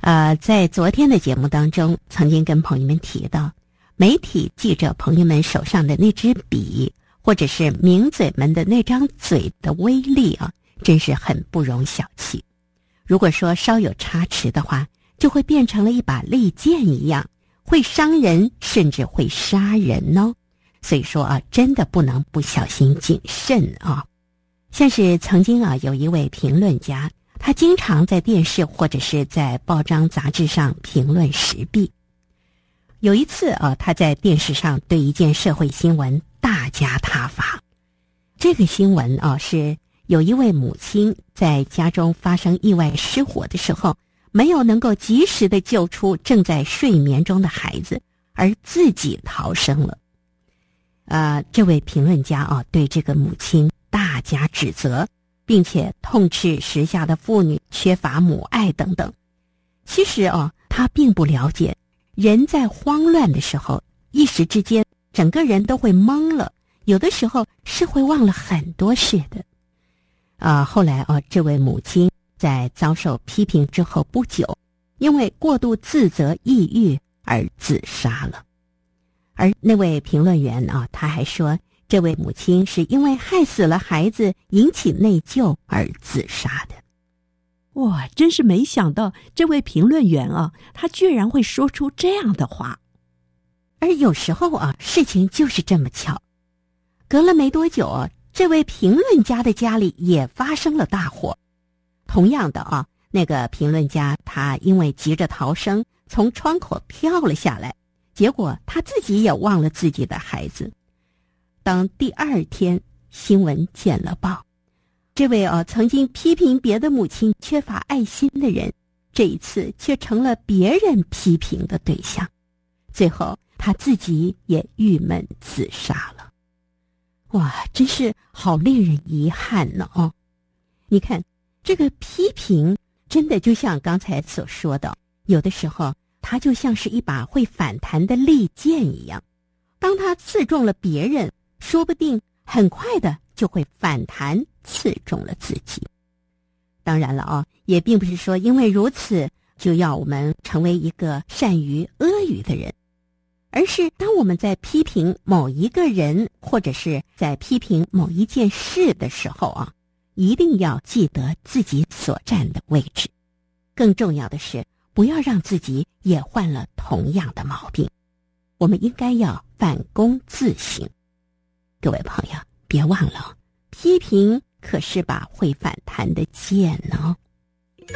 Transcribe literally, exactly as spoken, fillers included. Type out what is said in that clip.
呃，在昨天的节目当中，曾经跟朋友们提到，媒体记者朋友们手上的那支笔，或者是名嘴们的那张嘴的威力啊，真是很不容小觑。如果说稍有差池的话，就会变成了一把利剑一样，会伤人，甚至会杀人哦。所以说啊，真的不能不小心谨慎啊。像是曾经啊，有一位评论家，他经常在电视或者是在报章杂志上评论时弊。有一次啊，他在电视上对一件社会新闻大加挞伐。这个新闻啊，是有一位母亲在家中发生意外失火的时候，没有能够及时的救出正在睡眠中的孩子，而自己逃生了。呃，这位评论家啊，对这个母亲大加指责，并且痛斥时下的妇女缺乏母爱等等。其实啊，他并不了解，人在慌乱的时候，一时之间整个人都会懵了，有的时候是会忘了很多事的。啊，后来啊，这位母亲在遭受批评之后不久，因为过度自责抑郁而自杀了。而那位评论员啊，他还说，这位母亲是因为害死了孩子，引起内疚而自杀的。 哇，真是没想到这位评论员啊，他居然会说出这样的话。 而有时候啊，事情就是这么巧。隔了没多久啊，这位评论家的家里也发生了大火。同样的啊，那个评论家他因为急着逃生，从窗口跳了下来，结果他自己也忘了自己的孩子。当第二天新闻见了报，这位啊曾经批评别的母亲缺乏爱心的人，这一次却成了别人批评的对象，最后他自己也郁闷自杀了。哇，真是好令人遗憾呢哦！你看，这个批评真的就像刚才所说的，有的时候它就像是一把会反弹的利剑一样，当它刺中了别人，说不定很快的就会反弹刺中了自己。当然了啊，也并不是说因为如此就要我们成为一个善于阿谀的人，而是当我们在批评某一个人或者是在批评某一件事的时候啊，一定要记得自己所站的位置。更重要的是，不要让自己也患了同样的毛病。我们应该要反躬自省。各位朋友，别忘了，批评可是把会反弹的剑呢。